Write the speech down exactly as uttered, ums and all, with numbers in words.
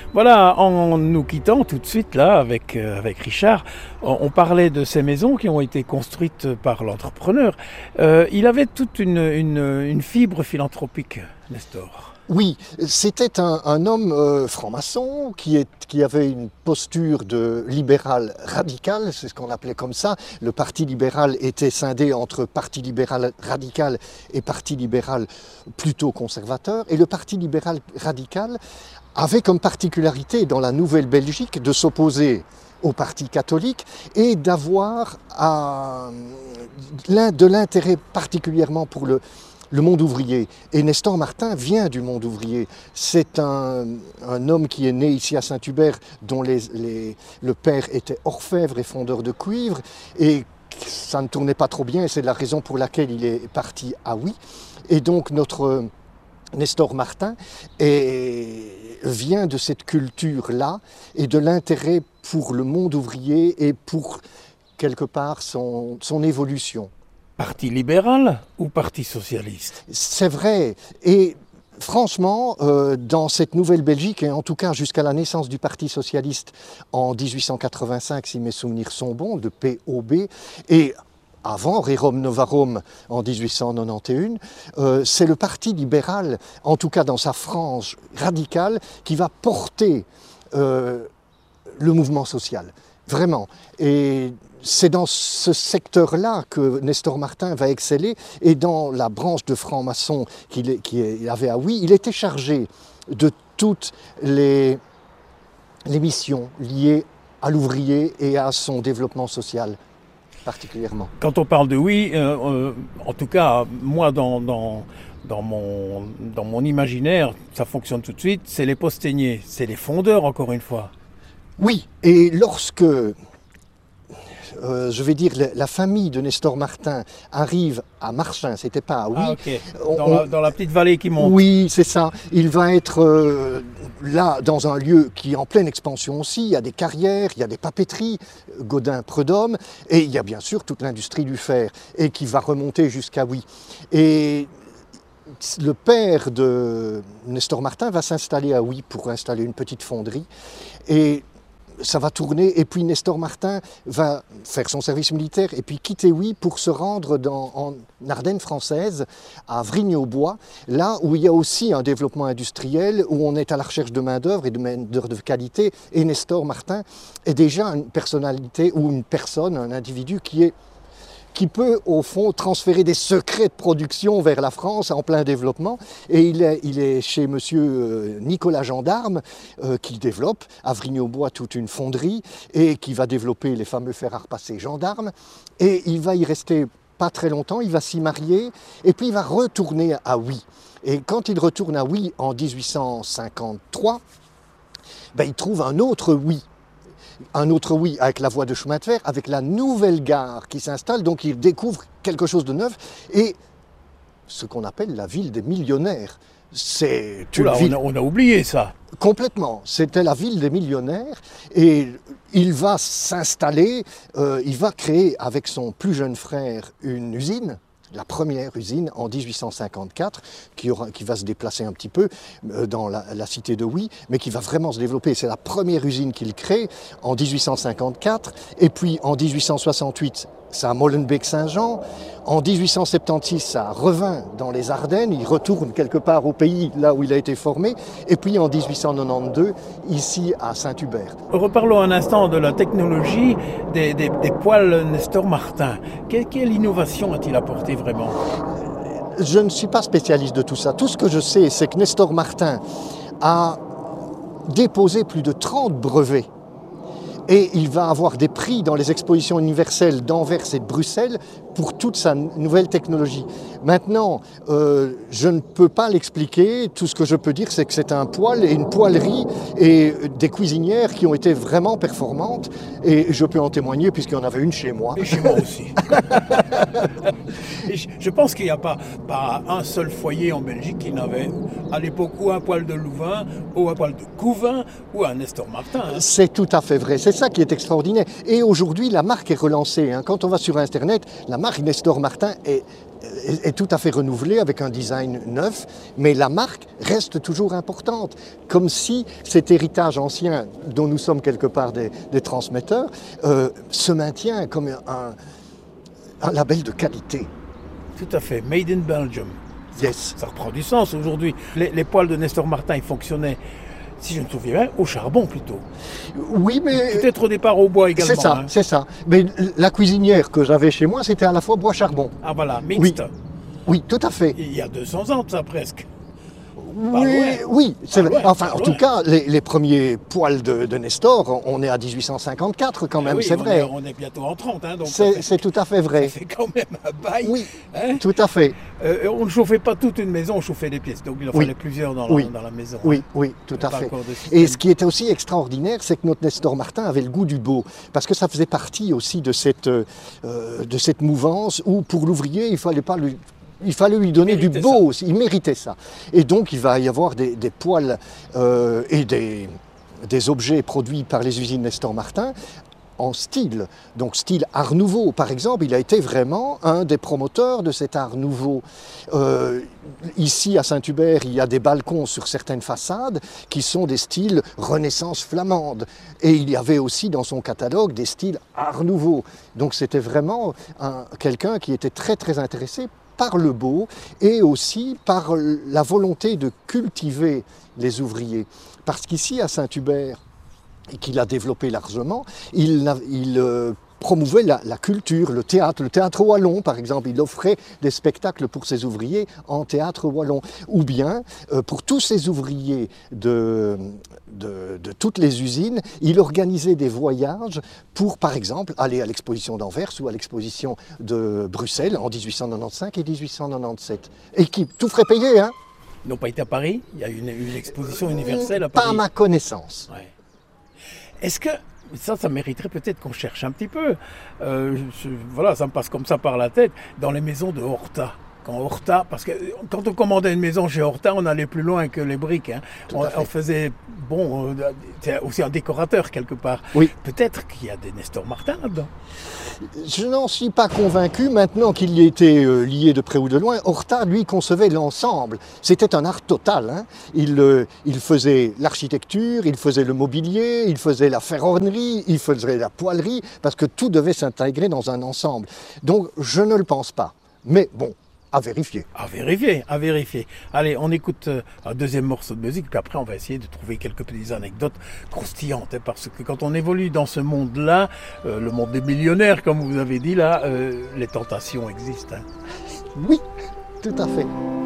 Voilà, en nous quittant tout de suite là avec, euh, avec Richard, on, on parlait de ces maisons qui ont été construites par l'entrepreneur. Euh, il avait toute une, une, une fibre philanthropique, Nestor. Oui, c'était un, un homme euh, franc-maçon qui, est, qui avait une posture de libéral radical, c'est ce qu'on appelait comme ça. Le Parti libéral était scindé entre Parti libéral radical et Parti libéral plutôt conservateur. Et le Parti libéral radical avait comme particularité dans la Nouvelle-Belgique de s'opposer au Parti catholique et d'avoir à, de l'intérêt particulièrement pour le Le monde ouvrier. Et Nestor Martin vient du monde ouvrier. C'est un, un homme qui est né ici à Saint-Hubert, dont les, les, le père était orfèvre et fondeur de cuivre, et ça ne tournait pas trop bien, et c'est la raison pour laquelle il est parti à Huy. Et donc notre Nestor Martin est, vient de cette culture-là, et de l'intérêt pour le monde ouvrier, et pour, quelque part, son, son évolution. Parti libéral ou parti socialiste? C'est vrai. Et franchement, euh, dans cette Nouvelle-Belgique, et en tout cas jusqu'à la naissance du Parti socialiste en dix-huit cent quatre-vingt-cinq, si mes souvenirs sont bons, de P O B, et avant, Rerum Novarum en dix-huit cent quatre-vingt-onze, euh, c'est le Parti libéral, en tout cas dans sa frange radicale, qui va porter euh, le mouvement social. Vraiment. Et c'est dans ce secteur-là que Nestor Martin va exceller, et dans la branche de franc-maçon qu'il qu'il avait à Huy, il était chargé de toutes les, les missions liées à l'ouvrier et à son développement social particulièrement. Quand on parle de Huy, euh, euh, en tout cas, moi dans, dans, dans, mon, dans mon imaginaire, ça fonctionne tout de suite, c'est les posteigniers, c'est les fondeurs encore une fois. Oui, et lorsque... Euh, je vais dire, la famille de Nestor Martin arrive à Marchin, c'était pas à Huy. Ah, ok. Dans, on, la, dans la petite vallée qui monte. Oui, c'est ça. Il va être euh, là, dans un lieu qui est en pleine expansion aussi. Il y a des carrières, il y a des papeteries, Gaudin, Prud'homme, et il y a bien sûr toute l'industrie du fer, et qui va remonter jusqu'à Huy. Et le père de Nestor Martin va s'installer à Huy pour installer une petite fonderie. Et ça va tourner, et puis Nestor Martin va faire son service militaire et puis quitter Huy pour se rendre dans, en Ardennes françaises, à Vrigne-aux-Bois, là où il y a aussi un développement industriel, où on est à la recherche de main-d'œuvre et de main-d'œuvre de qualité, et Nestor Martin est déjà une personnalité ou une personne, un individu qui est qui peut, au fond, transférer des secrets de production vers la France en plein développement. Et il est, il est chez monsieur Nicolas Gendarme, euh, qui développe à Vrigne-aux-Bois toute une fonderie et qui va développer les fameux fers à repasser Gendarme. Et il va y rester pas très longtemps, il va s'y marier et puis il va retourner à Huy. Et quand il retourne à Huy en dix-huit cent cinquante-trois, ben, il trouve un autre Huy. Un autre Huy avec la voie de chemin de fer, avec la nouvelle gare qui s'installe, donc il découvre quelque chose de neuf, et ce qu'on appelle la ville des millionnaires. C'est une Oula, ville... on, a, on a oublié ça. Complètement, c'était la ville des millionnaires, et il va s'installer, euh, il va créer avec son plus jeune frère une usine, la première usine en dix-huit cent cinquante-quatre, qui, aura, qui va se déplacer un petit peu euh, dans la, la cité de Huy, mais qui va vraiment se développer. C'est la première usine qu'il crée en dix-huit cent cinquante-quatre, et puis en dix-huit cent soixante-huit, c'est à Molenbeek-Saint-Jean. En dix-huit cent soixante-seize, ça revint dans les Ardennes, il retourne quelque part au pays, là où il a été formé, et puis en dix-huit cent quatre-vingt-douze, ici à Saint-Hubert. Reparlons un instant de la technologie des, des, des poêles Nestor Martin. Quelle, quelle innovation a-t-il apporté vraiment? Je ne suis pas spécialiste de tout ça. Tout ce que je sais, c'est que Nestor Martin a déposé plus de trente brevets. Et il va avoir des prix dans les expositions universelles d'Anvers et de Bruxelles pour toute sa nouvelle technologie. Maintenant, euh, je ne peux pas l'expliquer. Tout ce que je peux dire, c'est que c'est un poêle et une poêlerie et des cuisinières qui ont été vraiment performantes. Et je peux en témoigner puisqu'il y en avait une chez moi. Et chez moi aussi. Et je pense qu'il n'y a pas, pas un seul foyer en Belgique qui n'avait à l'époque ou un poêle de Louvain, ou un poêle de Couvin, ou un Nestor Martin. Hein. C'est tout à fait vrai. C'est ça qui est extraordinaire. Et aujourd'hui, la marque est relancée. Hein. Quand on va sur Internet, la marque Nestor Martin est, est, est tout à fait renouvelée avec un design neuf, mais la marque reste toujours importante, comme si cet héritage ancien dont nous sommes quelque part des, des transmetteurs euh, se maintient comme un, un label de qualité. Tout à fait, Made in Belgium. Yes. Ça reprend du sens aujourd'hui. Les, les poêles de Nestor Martin, ils fonctionnaient, si je me souviens bien, au charbon plutôt. Oui, mais... Peut-être au départ au bois également. C'est ça, hein. c'est ça. Mais la cuisinière que j'avais chez moi, c'était à la fois bois-charbon. Ah voilà, mixte. Oui. Oui, tout à fait. Il y a deux cents ans de ça presque. Oui, oui. C'est, loin, enfin, pas en loin. tout cas, les, les premiers poêles de, de Nestor, on est à dix-huit cent cinquante-quatre quand même, Ah oui, c'est on vrai. Est, on est bientôt en trente, hein, donc C'est, ça fait, c'est tout à fait vrai. ça fait quand même un bail. Oui, hein. tout à fait. Euh, on ne chauffait pas toute une maison, on chauffait des pièces, donc il en Oui. fallait plusieurs dans la, Oui. dans la maison. Oui, hein. oui, tout Il y a à pas fait. encore de système. Et ce qui était aussi extraordinaire, c'est que notre Nestor Martin avait le goût du beau, parce que ça faisait partie aussi de cette, euh, de cette mouvance où pour l'ouvrier, il fallait pas lui... Il fallait lui donner du méritait beau ça. aussi, il méritait ça. Et donc il va y avoir des, des poêles euh, et des, des objets produits par les usines Nestor Martin en style, donc style art nouveau. Par exemple, il a été vraiment un des promoteurs de cet art nouveau. Euh, ici à Saint-Hubert, il y a des balcons sur certaines façades qui sont des styles Renaissance flamande. Et il y avait aussi dans son catalogue des styles art nouveau. Donc c'était vraiment un, quelqu'un qui était très très intéressé par le beau et aussi par la volonté de cultiver les ouvriers. Parce qu'ici à Saint-Hubert, et qu'il a développé largement, il, il euh, promouvait la, la culture, le théâtre, le théâtre wallon par exemple, il offrait des spectacles pour ses ouvriers en théâtre wallon, ou bien euh, pour tous ces ouvriers de, de, de toutes les usines, il organisait des voyages pour par exemple aller à l'exposition d'Anvers ou à l'exposition de Bruxelles en dix-huit cent quatre-vingt-quinze et dix-huit cent quatre-vingt-dix-sept, et qui tout frais payé, hein. Ils n'ont pas été à Paris. Il y a une, une exposition universelle à Paris. Pas à ma connaissance. Ouais. Est-ce que ça, ça mériterait peut-être qu'on cherche un petit peu. Euh, je, voilà, ça me passe comme ça par la tête. Dans les maisons de Horta. Quand Horta, parce que quand on commandait une maison chez Horta, on allait plus loin que les briques. Hein. On, on faisait, bon, euh, c'est aussi un décorateur quelque part. Oui. Peut-être qu'il y a des Nestor Martin là-dedans. Je n'en suis pas convaincu. Maintenant qu'il y était euh, lié de près ou de loin, Horta, lui, concevait l'ensemble. C'était un art total. Hein. Il, euh, il faisait l'architecture, il faisait le mobilier, il faisait la ferronnerie, il faisait la poêlerie, parce que tout devait s'intégrer dans un ensemble. Donc, je ne le pense pas. Mais bon, à vérifier. À vérifier, à vérifier. Allez, on écoute euh, un deuxième morceau de musique, puis après on va essayer de trouver quelques petites anecdotes croustillantes, hein, parce que quand on évolue dans ce monde-là, euh, le monde des millionnaires, comme vous avez dit là, euh, les tentations existent. Hein. Oui, tout à fait.